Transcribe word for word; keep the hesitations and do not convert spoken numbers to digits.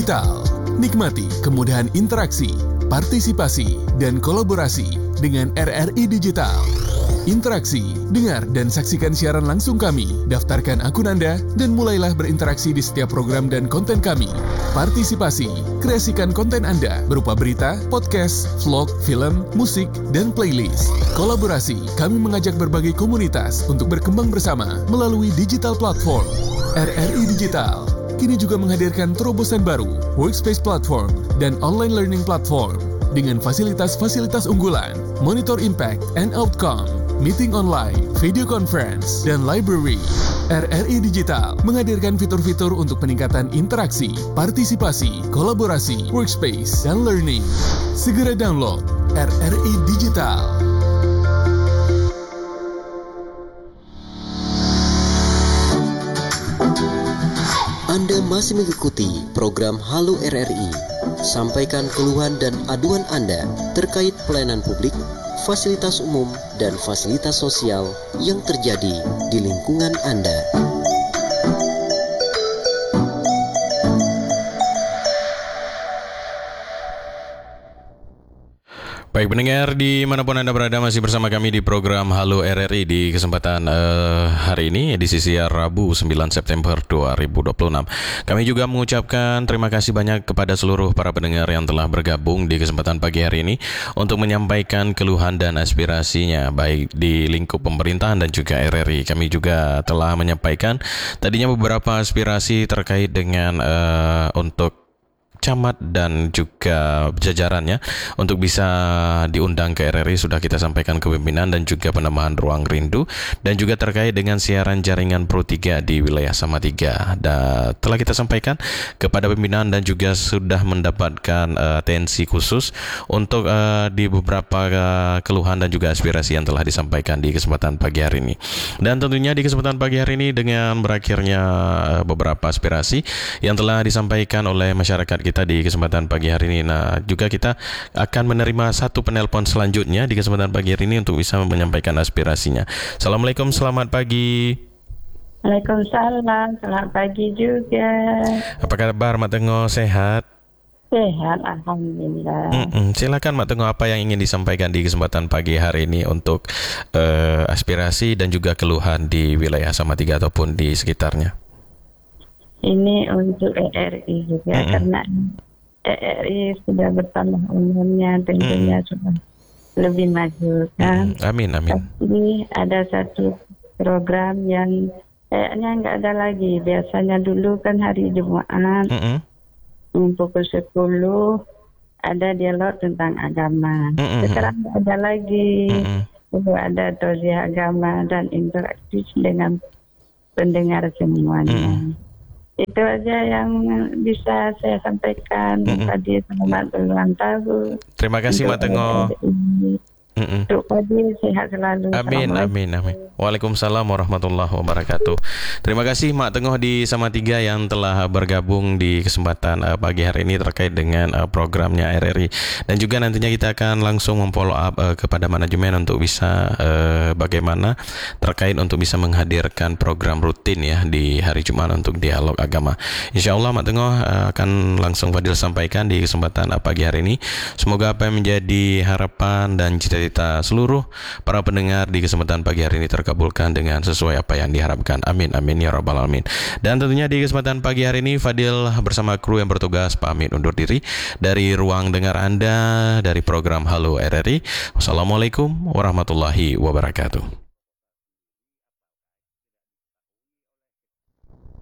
Digital. Nikmati kemudahan interaksi, partisipasi, dan kolaborasi dengan R R I Digital. Interaksi, dengar dan saksikan siaran langsung kami, daftarkan akun Anda, dan mulailah berinteraksi di setiap program dan konten kami. Partisipasi, kreasikan konten Anda berupa berita, podcast, vlog, film, musik, dan playlist. Kolaborasi, kami mengajak berbagai komunitas untuk berkembang bersama melalui digital platform. R R I Digital kini juga menghadirkan terobosan baru, workspace platform, dan online learning platform dengan fasilitas-fasilitas unggulan, monitor impact and outcome, meeting online, video conference, dan library. R R I Digital menghadirkan fitur-fitur untuk peningkatan interaksi, partisipasi, kolaborasi, workspace, dan learning. Segera download R R I Digital. Anda masih mengikuti program Halo R R I. Sampaikan keluhan dan aduan Anda terkait pelayanan publik, fasilitas umum, dan fasilitas sosial yang terjadi di lingkungan Anda. Baik pendengar, dimanapun Anda berada, masih bersama kami di program Halo R R I di kesempatan uh, hari ini, edisi siar Rabu sembilan September dua ribu dua puluh enam. Kami juga mengucapkan terima kasih banyak kepada seluruh para pendengar yang telah bergabung di kesempatan pagi hari ini untuk menyampaikan keluhan dan aspirasinya, baik di lingkup pemerintahan dan juga R R I. Kami juga telah menyampaikan tadinya beberapa aspirasi terkait dengan uh, untuk camat dan juga jajarannya untuk bisa diundang ke R R I sudah kita sampaikan ke pimpinan dan juga penambahan ruang rindu, dan juga terkait dengan siaran jaringan Pro tiga di wilayah Salatiga dan telah kita sampaikan kepada pimpinan dan juga sudah mendapatkan uh, atensi khusus untuk uh, di beberapa uh, keluhan dan juga aspirasi yang telah disampaikan di kesempatan pagi hari ini. Dan tentunya di kesempatan pagi hari ini dengan berakhirnya uh, beberapa aspirasi yang telah disampaikan oleh masyarakat kita di kesempatan pagi hari ini. Nah, juga kita akan menerima satu penelpon selanjutnya di kesempatan pagi hari ini untuk bisa menyampaikan aspirasinya. Assalamualaikum, selamat pagi. Waalaikumsalam, selamat pagi juga. Apa kabar Mak Tengok, sehat? Sehat, alhamdulillah. Mm-mm. Silakan Mak Tengok, apa yang ingin disampaikan di kesempatan pagi hari ini untuk uh, aspirasi dan juga keluhan di wilayah Salatiga ataupun di sekitarnya? Ini untuk E R I juga, mm-hmm. karena E R I sudah bertambah umurnya, tentunya mm-hmm. sudah lebih maju kan. Mm-hmm. Amin, amin. Tapi ada satu program yang kayaknya nggak ada lagi. Biasanya dulu kan hari Jumat, mm-hmm. pukul sepuluh ada dialog tentang agama. Mm-hmm. Sekarang nggak ada lagi. Mm-hmm. Ada tausiah agama dan interaktif dengan pendengar semuanya. Mm-hmm. Itu aja yang bisa saya sampaikan. Mm-hmm. Tadi selamat ulang tahun. Terima kasih Mak Tengok. Untuk pagi sehat selalu. Amin, amin, amin. Waalaikumsalam warahmatullahi wabarakatuh. Terima kasih Mak Tengok di Salatiga yang telah bergabung di kesempatan uh, pagi hari ini terkait dengan uh, programnya R R I. Dan juga nantinya kita akan langsung memfollow up uh, kepada manajemen untuk bisa uh, bagaimana terkait untuk bisa menghadirkan program rutin ya di hari Jumat untuk dialog agama. InsyaAllah Mak Tengok uh, akan langsung Fadil sampaikan di kesempatan uh, pagi hari ini. Semoga apa yang menjadi harapan dan cita kita seluruh para pendengar di kesempatan pagi hari ini terkabulkan dengan sesuai apa yang diharapkan. Amin, amin ya rabbal alamin. Dan tentunya di kesempatan pagi hari ini Fadil bersama kru yang bertugas pamit undur diri dari ruang dengar Anda dari program Halo R R I. Wassalamualaikum warahmatullahi wabarakatuh.